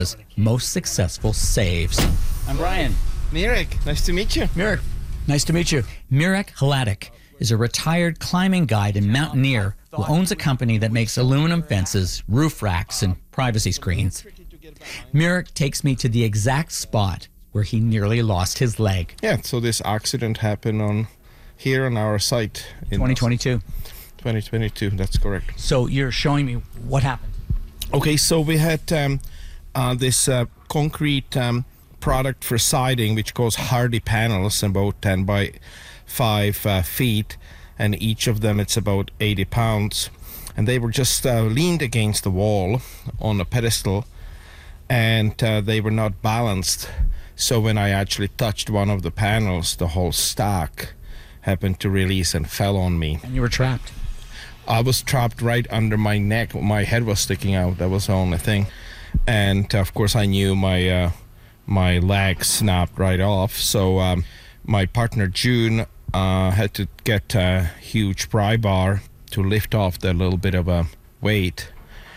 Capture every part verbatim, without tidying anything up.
most successful saves. I'm Brian. Mirek, nice to meet you. Mirek, nice to meet you. Mirek Hladik is a retired climbing guide and mountaineer who owns a company that makes aluminum fences, roof racks, and privacy screens. Mirek takes me to the exact spot where he nearly lost his leg. Yeah, so this accident happened on here on our site. In twenty twenty-two. twenty twenty-two, that's correct. So you're showing me what happened. Okay, so we had um, uh, this uh, concrete um, product for siding, which goes Hardy panels, about ten by five uh, feet, and each of them it's about eighty pounds. And they were just uh, leaned against the wall on a pedestal, and uh, they were not balanced. So when I actually touched one of the panels, the whole stack happened to release and fell on me. And you were trapped. I was trapped right under my neck. My head was sticking out. That was the only thing. And of course, I knew my uh, my leg snapped right off. So um, my partner June uh, had to get a huge pry bar to lift off the little bit of a weight,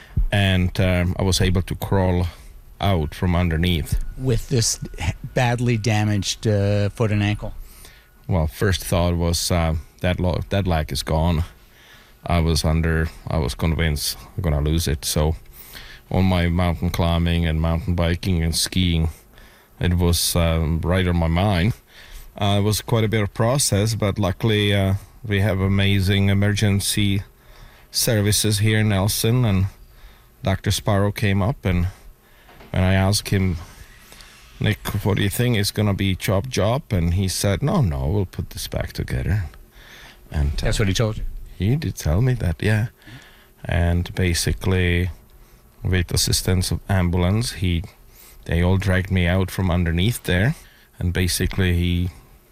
and um, I was able to crawl out from underneath. With this badly damaged uh, foot and ankle? Well, first thought was uh, that lo- that leg is gone. I was under, I was convinced I'm gonna lose it. So on my mountain climbing and mountain biking and skiing, it was um, right on my mind. Uh, it was quite a bit of process, but luckily uh, we have amazing emergency services here in Nelson, and Doctor Sparrow came up, and when I asked him, Nick, what do you think is going to be chop job? And he said, no, no, we'll put this back together. And uh, that's what he told you? He did tell me that, yeah. And basically, with assistance of ambulance, he they all dragged me out from underneath there. And basically, he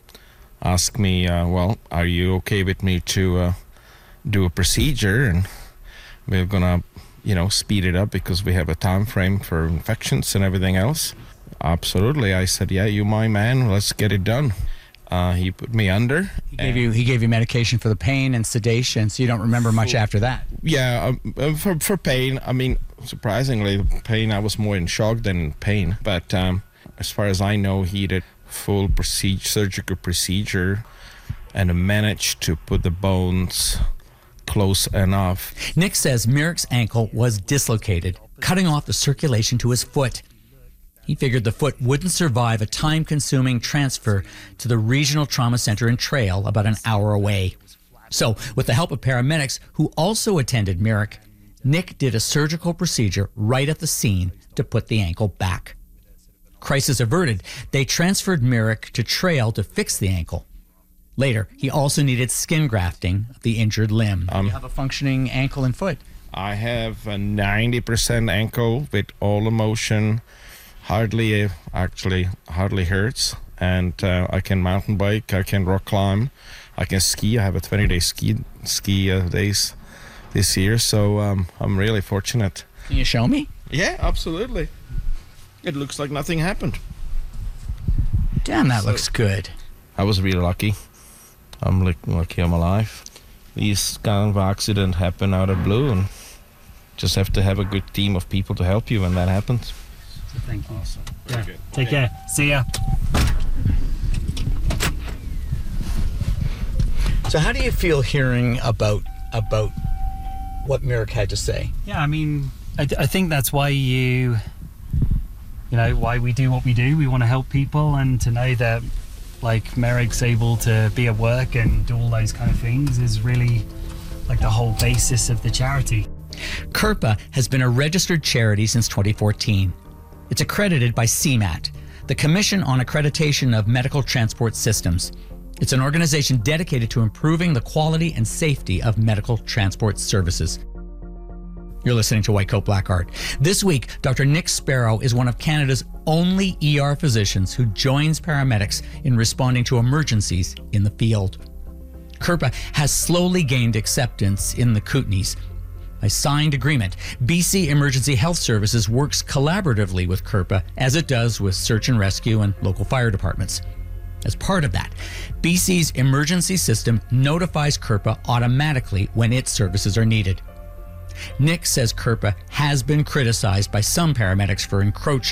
asked me, uh, well, are you okay with me to uh, do a procedure? And we're going to, you know, speed it up because we have a time frame for infections and everything else. Absolutely. I said, yeah, you my man, let's get it done. Uh, he put me under. He gave you he gave you medication for the pain and sedation, so you don't remember much after that. Yeah, um, for for pain, I mean, surprisingly, pain, I was more in shock than in pain. But um, as far as I know, he did full procedure, surgical procedure, and managed to put the bones close enough. Nick says Mirek's ankle was dislocated, cutting off the circulation to his foot. He figured the foot wouldn't survive a time-consuming transfer to the regional trauma center in Trail, about an hour away. So, with the help of paramedics who also attended Mirek, Nick did a surgical procedure right at the scene to put the ankle back. Crisis averted, they transferred Mirek to Trail to fix the ankle. Later, he also needed skin grafting of the injured limb. Um, you have a functioning ankle and foot. I have a ninety percent ankle with all the motion. Hardly, uh, actually, hardly hurts. And uh, I can mountain bike, I can rock climb, I can ski. I have a twenty-day ski ski uh, days this year, so um, I'm really fortunate. Can you show me? Yeah, absolutely. It looks like nothing happened. Damn, that so, looks good. I was really lucky. I'm lucky I'm alive. These kind of accidents happen out of blue, and just have to have a good team of people to help you when that happens. Thank you. Awesome. Yeah. Very good. Take care. See ya. So how do you feel hearing about about what Mirek had to say? Yeah, I mean, I, I think that's why you, you know, why we do what we do. We want to help people, and to know that, like, Mirek's able to be at work and do all those kind of things is really, like, the whole basis of the charity. Kirpa has been a registered charity since twenty fourteen. It's accredited by C MAT, the Commission on Accreditation of Medical Transport Systems. It's an organization dedicated to improving the quality and safety of medical transport services. You're listening to White Coat Black Art. This week, Doctor Nick Sparrow is one of Canada's only E R physicians who joins paramedics in responding to emergencies in the field. Kirpa has slowly gained acceptance in the Kootenays. By signed agreement, B C Emergency Health Services works collaboratively with Kirpa, as it does with search and rescue and local fire departments. As part of that, B C's emergency system notifies Kirpa automatically when its services are needed. Nick says Kirpa has been criticized by some paramedics for encroaching